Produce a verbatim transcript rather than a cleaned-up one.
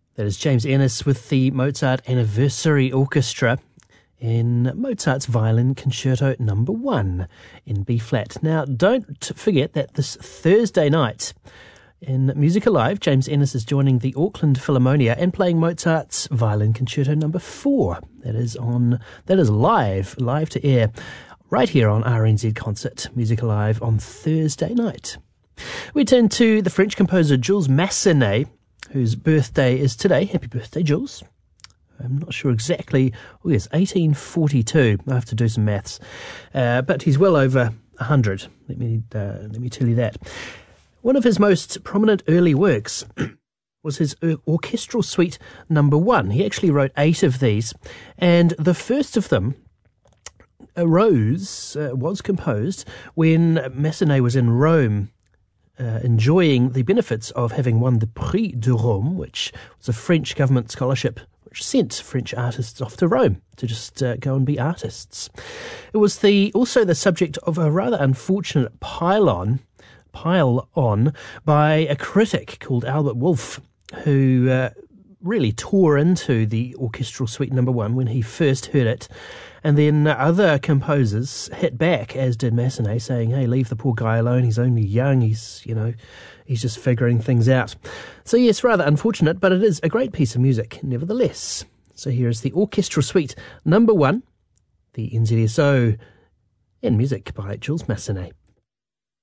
That is James Ennis with the Mozart Anniversary Orchestra in Mozart's Violin Concerto number one in B-flat. Now, don't forget that this Thursday night in Music Alive, James Ennis is joining the Auckland Philharmonia and playing Mozart's Violin Concerto number four. That is on, that is live, live to air, right here on R N Z Concert, Music Alive on Thursday night. We turn to the French composer Jules Massenet, whose birthday is today. Happy birthday, Jules. I'm not sure exactly. Oh, yes, eighteen forty-two. I have to do some maths. Uh, but he's well over one hundred. Let me, uh, let me tell you that. One of his most prominent early works was his orchestral suite number one. He actually wrote eight of these. And the first of them arose, uh, was composed when Massenet was in Rome, Uh, enjoying the benefits of having won the Prix de Rome, which was a French government scholarship which sent French artists off to Rome to just uh, go and be artists. It was the also the subject of a rather unfortunate pile-on, pile-on by a critic called Albert Wolff, who uh, really tore into the orchestral suite number one when he first heard it. And then other composers hit back, as did Massenet, saying, hey, leave the poor guy alone. He's only young. He's, you know, he's just figuring things out. So, yes, rather unfortunate, but it is a great piece of music, nevertheless. So here is the orchestral suite number one, the N Z S O, and music by Jules Massenet.